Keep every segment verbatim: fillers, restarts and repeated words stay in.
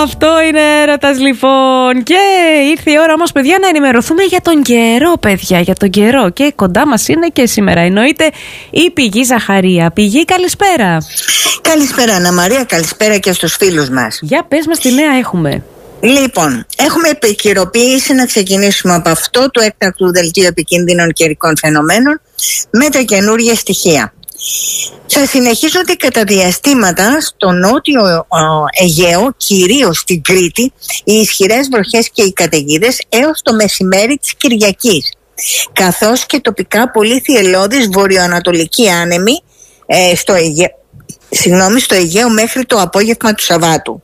Αυτό είναι έρωτας λοιπόν. Και ήρθε η ώρα όμως, παιδιά, να ενημερωθούμε για τον καιρό, παιδιά, για τον καιρό. Και κοντά μας είναι και σήμερα, εννοείται, η Πηγή Ζαχαρία. Πηγή, καλησπέρα. Καλησπέρα Αννα Μαρία, καλησπέρα και στους φίλους μας. Για πες μας τι νέα έχουμε. Λοιπόν, έχουμε επικαιροποίηση, να ξεκινήσουμε από αυτό, του έκτακτου δελτίου επικίνδυνων καιρικών φαινομένων με τα καινούργια στοιχεία. Θα συνεχίζονται κατά διαστήματα στο νότιο Αιγαίο, κυρίως στην Κρήτη, οι ισχυρές βροχές και οι καταιγίδες έως το μεσημέρι της Κυριακής, καθώς και τοπικά πολύ θυελλώδης βορειοανατολική άνεμη ε, στο, Αιγαίο, συγγνώμη, στο Αιγαίο μέχρι το απόγευμα του Σαββάτου.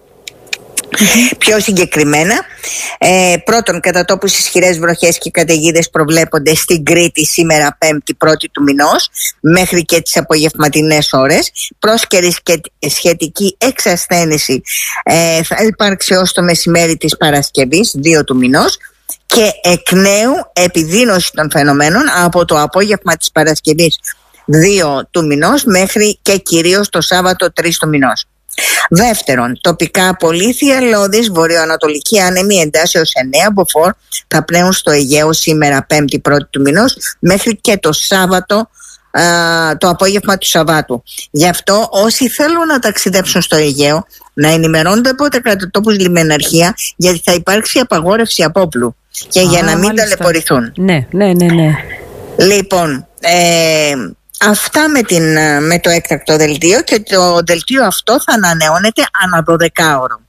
Mm-hmm. Πιο συγκεκριμένα, ε, πρώτον, κατά τόπους ισχυρές βροχές και καταιγίδες προβλέπονται στην Κρήτη σήμερα Πέμπτη πρώτη του μηνός μέχρι και τις απογευματινές ώρες. Πρόσκαιρη και σχετική εξασθένηση ε, θα υπάρξει ως το μεσημέρι της Παρασκευής δύο του μηνός και εκ νέου επιδείνωση των φαινομένων από το απόγευμα της Παρασκευής δύο του μηνός μέχρι και κυρίως το Σάββατο τρεις του μηνός. Δεύτερον, τοπικά πολύ θυελλώδης βορειοανατολική άνεμη εντάσσεως εννέα μποφόρ θα πνέουν στο Αιγαίο σήμερα Πέμπτη πρώτη του μηνός μέχρι και το Σάββατο, α, το απόγευμα του Σαββάτου. Γι' αυτό όσοι θέλουν να ταξιδέψουν στο Αιγαίο να ενημερώνονται από τα κρατοτόπους λιμεναρχία, γιατί θα υπάρξει απαγόρευση απόπλου και Α, για να μην μάλιστα. ταλαιπωρηθούν. Ναι, ναι, ναι, ναι. Λοιπόν, ε, αυτά με, την, με το έκτακτο δελτίο, και το δελτίο αυτό θα ανανεώνεται ανά δωδεκάωρο.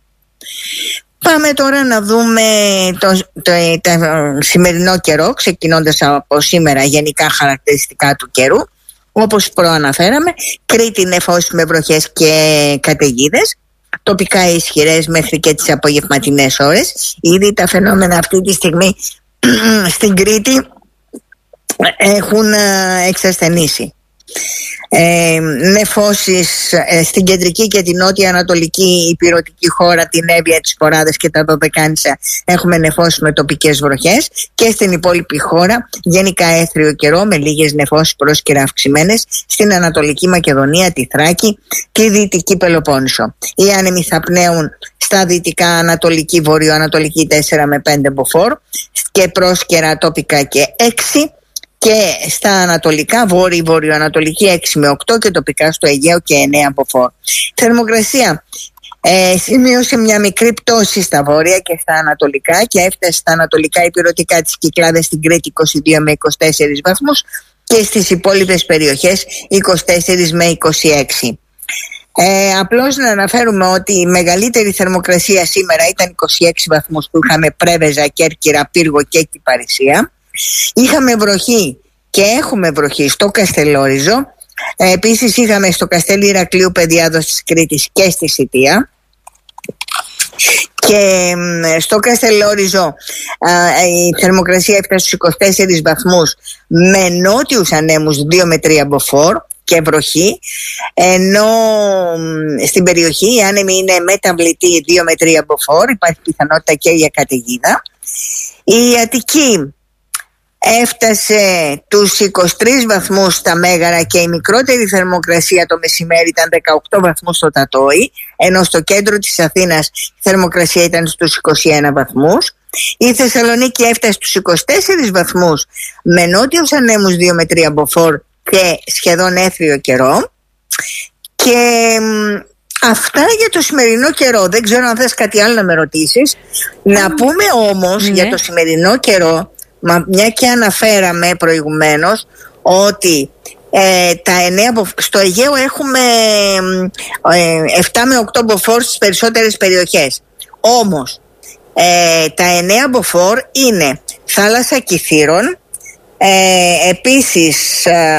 Πάμε τώρα να δούμε το, το, το, το σημερινό καιρό, ξεκινώντας από σήμερα γενικά χαρακτηριστικά του καιρού. Όπως προαναφέραμε, Κρήτη νεφώσεις με βροχές και καταιγίδες, τοπικά ισχυρές μέχρι και τις απογευματινές ώρες. Ήδη τα φαινόμενα αυτή τη στιγμή στην Κρήτη έχουν εξασθενήσει. Ε, νεφώσεις ε, στην κεντρική και την νότια ανατολική υπηρετική χώρα, την Εύβοια, τις Ποράδες και τα Δωδεκάνησα έχουμε νεφώσεις με τοπικές βροχές, και στην υπόλοιπη χώρα γενικά έθριο καιρό με λίγες νεφώσεις πρόσκαιρα αυξημένες στην Ανατολική Μακεδονία, τη Θράκη, τη Δυτική Πελοπόννησο. Οι άνεμοι θα πνέουν στα δυτικά ανατολική βορειοανατολική τέσσερα με πέντε μποφόρ και πρόσκαιρα τοπικά και έξι, και στα ανατολικά βόρειο βορειοανατολική έξι με οκτώ και τοπικά στο Αιγαίο και εννέα μποφόρ. Θερμοκρασία ε, σημείωσε μια μικρή πτώση στα βόρεια και στα ανατολικά και έφτασε στα ανατολικά υπηρετικά της Κυκλάδας στην Κρήτη είκοσι δύο με είκοσι τέσσερις βαθμούς και στις υπόλοιπες περιοχές είκοσι τέσσερα με είκοσι έξι. Ε, απλώς να αναφέρουμε ότι η μεγαλύτερη θερμοκρασία σήμερα ήταν είκοσι έξι βαθμούς που είχαμε Πρέβεζα, Κέρκυρα, Πύργο και Κυπαρισία. Είχαμε βροχή και έχουμε βροχή στο Καστελόριζο. ε, Επίσης είχαμε στο Καστέλι Ηρακλείου, Πεδιάδος της Κρήτης και στη Σιτία. Και στο Καστελόριζο ε, η θερμοκρασία έφτασε στους είκοσι τέσσερις βαθμούς με νότιους ανέμους δύο με τρία μποφόρ και βροχή, ενώ στην περιοχή οι άνεμοι είναι μεταβλητοί δύο με τρία μποφόρ, υπάρχει πιθανότητα και για καταιγίδα. Η Αττική έφτασε τους είκοσι τρεις βαθμούς στα Μέγαρα και η μικρότερη θερμοκρασία το μεσημέρι ήταν δεκαοκτώ βαθμούς στο Τατόι, ενώ στο κέντρο της Αθήνας η θερμοκρασία ήταν στους είκοσι ένα βαθμούς. Η Θεσσαλονίκη έφτασε στους είκοσι τέσσερις βαθμούς με νότιους ανέμους δύο με τρία μποφόρ και σχεδόν έθριο καιρό. Και αυτά για το σημερινό καιρό. Δεν ξέρω αν θες κάτι άλλο να με ρωτήσεις. Να πούμε όμως ναι. για το σημερινό καιρό, μα μια και αναφέραμε προηγουμένως ότι ε, τα εννέα, στο Αιγαίο έχουμε ε, επτά με οκτώ μποφόρ στις περισσότερες περιοχές. Όμως ε, τα εννέα μποφόρ είναι θάλασσα Κιθήρων, ε, επίσης ε,